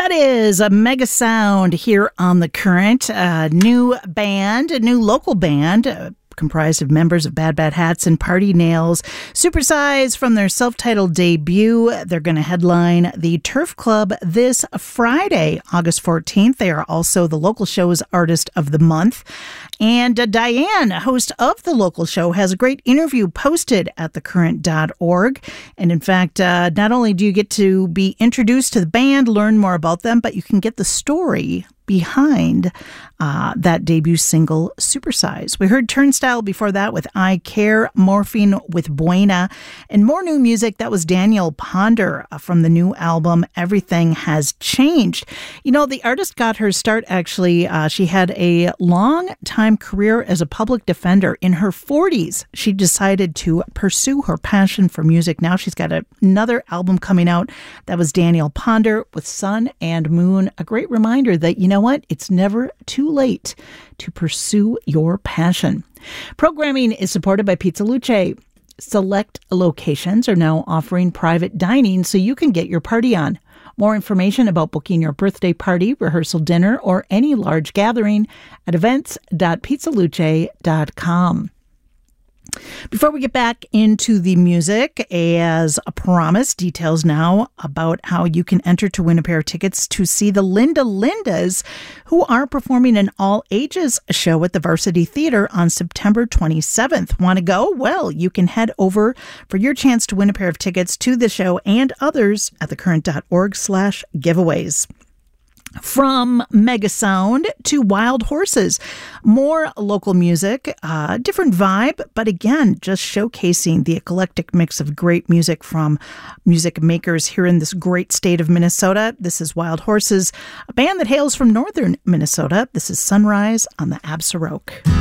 That is a Mega Sound here on The Current, a new band, a new local band, comprised of members of Bad Bad Hats and Party Nails. Supersize from their self-titled debut. They're going to headline the Turf Club this Friday, August 14th. They are also the local show's Artist of the Month. And Diane, host of the local show, has a great interview posted at thecurrent.org. And in fact, not only do you get to be introduced to the band, learn more about them, but you can get the story behind that debut single, Supersize. We heard Turnstile before that with I Care, Morphine with Buena, and more new music. That was Danielle Ponder from the new album, Everything Has Changed. You know, the artist got her start, actually. She had a long time career as a public defender. In her 40s, she decided to pursue her passion for music. Now she's got another album coming out. That was Danielle Ponder with Sun and Moon. A great reminder that, you know what? It's never too late to pursue your passion. Programming is supported by Pizza Luce. Select locations are now offering private dining so you can get your party on. More information about booking your birthday party, rehearsal dinner, or any large gathering at events.pizzaluce.com. Before we get back into the music, as promised, details now about how you can enter to win a pair of tickets to see the Linda Lindas, who are performing an all-ages show at the Varsity Theater on September 27th. Want to go? Well, you can head over for your chance to win a pair of tickets to the show and others at thecurrent.org/giveaways. From Mega Sound to Wild Horses. More local music, different vibe, but again, just showcasing the eclectic mix of great music from music makers here in this great state of Minnesota. This is Wild Horses, a band that hails from northern Minnesota. This is Sunrise on the Absaroke.